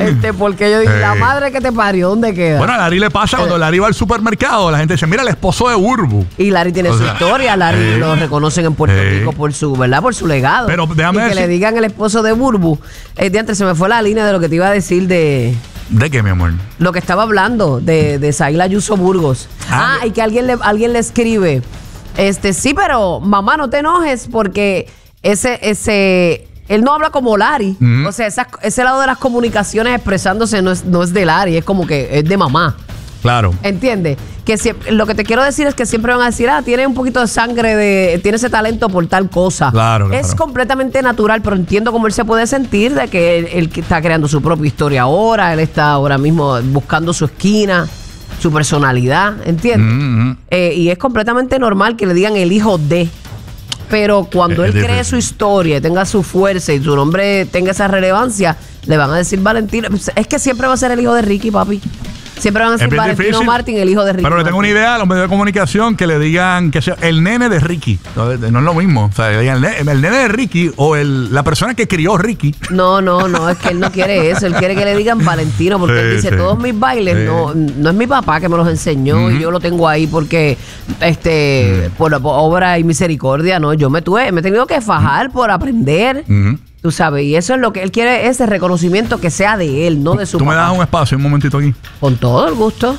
Porque yo digo, la madre que te parió, ¿dónde queda? Bueno, a Larry le pasa cuando Larry va al supermercado, la gente dice, mira el esposo de Burbu. Y Larry tiene su historia, Larry lo reconocen en Puerto Rico por su, ¿verdad? Por su legado. Pero déjame y que le digan el esposo de Burbu. De antes se me fue la línea de lo que te iba a decir de... ¿De qué, mi amor? Lo que estaba hablando de Saila Ayuso Burgos. Y que alguien le escribe, sí, pero mamá, no te enojes porque él no habla como Larry. O sea, ese lado de las comunicaciones expresándose no es de Larry, es como que es de mamá. Claro. ¿Entiendes? Que lo que te quiero decir es que siempre van a decir, tiene un poquito de sangre, tiene ese talento por tal cosa. Claro. Es completamente natural, pero entiendo cómo él se puede sentir de que él está creando su propia historia ahora, él está ahora mismo buscando su esquina, su personalidad, ¿entiendes? Y es completamente normal que le digan el hijo de... Pero cuando él cree su historia, tenga su fuerza y su nombre tenga esa relevancia, le van a decir Valentino. Es que siempre va a ser el hijo de Ricky, papi. Siempre van a ser Valentino difícil, Martin, el hijo de Ricky. Pero le tengo una idea a los medios de comunicación que le digan que sea el nene de Ricky. No es lo mismo. O sea, le digan el nene de Ricky o la persona que crió Ricky. No, es que él no quiere eso. Él quiere que le digan Valentino porque él dice, todos mis bailes no es mi papá que me los enseñó y yo lo tengo ahí porque por obra y misericordia, no. Yo me he tenido que fajar por aprender. Tú sabes, y eso es lo que él quiere, ese reconocimiento que sea de él, no de su papá. ¿Tú me das un espacio, un momentito aquí? Con todo el gusto.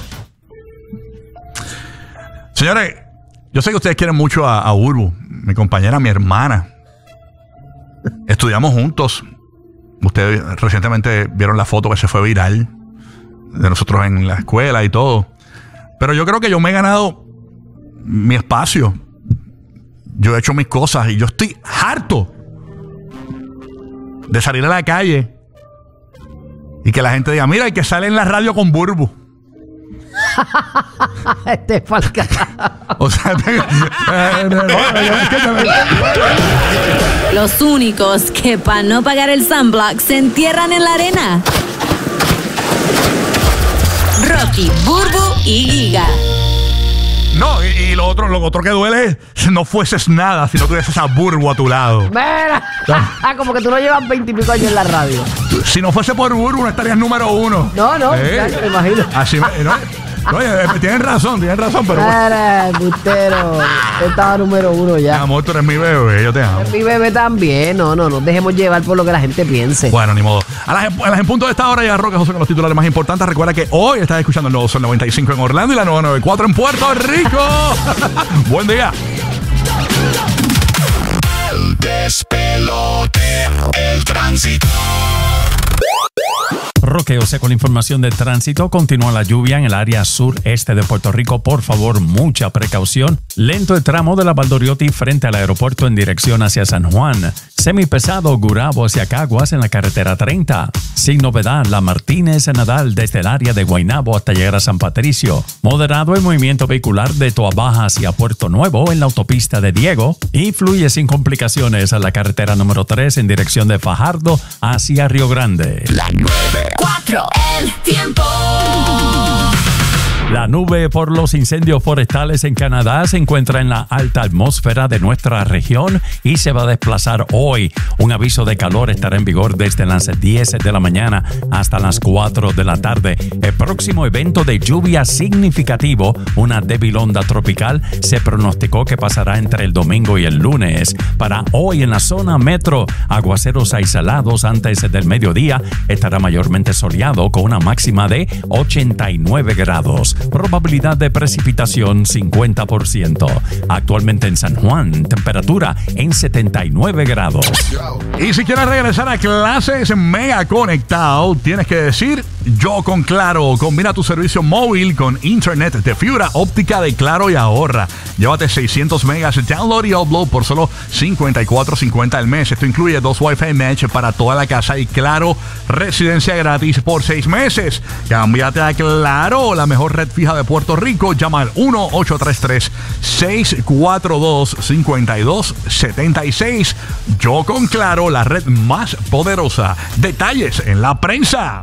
Señores, yo sé que ustedes quieren mucho a Burbu, mi compañera, mi hermana. Estudiamos juntos. Ustedes recientemente vieron la foto que se fue viral de nosotros en la escuela y todo. Pero yo creo que yo me he ganado mi espacio. Yo he hecho mis cosas y yo estoy harto de salir a la calle y que la gente diga, mira, el que sale en la radio con Burbu. Falca. O sea, los únicos que para no pagar el sunblock se entierran en la arena. Rocky, Burbu y Giga. No, y lo otro que duele es si no fueses nada, si no tuvieses a Burbu a tu lado. Mira, como que tú no llevas 20 y pico años en la radio. Si no fuese por Burbu, no estarías número 1. No, ya me imagino. Así tienen razón, pero bueno. Bustero, yo estaba número 1 ya. Mi amor, tú eres mi bebé, yo te amo. Es mi bebé también, no dejemos llevar por lo que la gente piense. Bueno, ni modo. A las en punto de esta hora ya Roque José con los titulares más importantes. Recuerda que hoy estás escuchando el nuevo Sol 95 en Orlando y la 994 en Puerto Rico. Buen día. El despelote, el tránsito. Roque José con la información de tránsito. Continúa la lluvia en el área sureste de Puerto Rico. Por favor, mucha precaución. Lento el tramo de la Valdoriotti frente al aeropuerto en dirección hacia San Juan. Semipesado Gurabo hacia Caguas en la carretera 30. Sin novedad, la Martínez Nadal desde el área de Guaynabo hasta llegar a San Patricio. Moderado el movimiento vehicular de Toabaja hacia Puerto Nuevo en la autopista de Diego. Y fluye sin complicaciones a la carretera número 3 en dirección de Fajardo hacia Río Grande. La 9-4, el tiempo. La nube por los incendios forestales en Canadá se encuentra en la alta atmósfera de nuestra región y se va a desplazar hoy. Un aviso de calor estará en vigor desde las 10 de la mañana hasta las 4 de la tarde. El próximo evento de lluvia significativo, una débil onda tropical, se pronosticó que pasará entre el domingo y el lunes. Para hoy en la zona metro, aguaceros aislados antes del mediodía, estará mayormente soleado con una máxima de 89 grados. Probabilidad de precipitación 50%. Actualmente en San Juan, temperatura en 79 grados. Y si quieres regresar a clases mega conectado, tienes que decir yo con Claro. Combina tu servicio móvil con internet de fibra óptica de Claro y ahorra. Llévate 600 megas de download y upload por solo $54.50 al mes. Esto incluye 2 Wi-Fi Mesh para toda la casa y Claro residencia gratis por 6 meses. Cámbiate a Claro, la mejor red fija de Puerto Rico. Llama al 1-833-642-5276. Yo con Claro, la red más poderosa. Detalles en la prensa.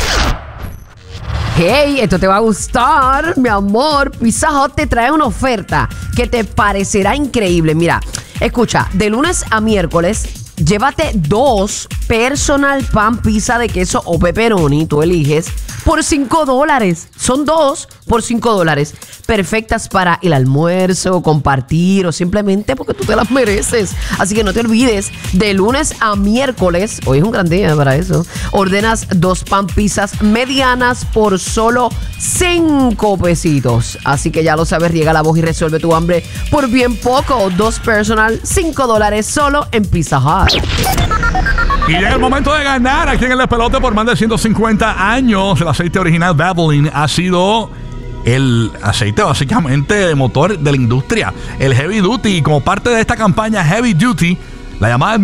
Hey, esto te va a gustar, mi amor. Pizza Hut te trae una oferta que te parecerá increíble. Mira, escucha, de lunes a miércoles Llévate 2 personal pan pizza de queso o pepperoni, tú eliges, por $5. Son 2 por $5. Perfectas para el almuerzo, compartir o simplemente porque tú te las mereces. Así que no te olvides, de lunes a miércoles, hoy es un gran día para eso, ordenas 2 pan pizzas medianas por solo 5 pesitos. Así que ya lo sabes, riega la voz y resuelve tu hambre por bien poco. 2 personal, $5 solo en Pizza Hut. Y llega el momento de ganar aquí en el despelote por más de 150 años. El aceite original Valvoline ha sido el aceite básicamente de motor de la industria, el Heavy Duty. Y como parte de esta campaña Heavy Duty, la llamada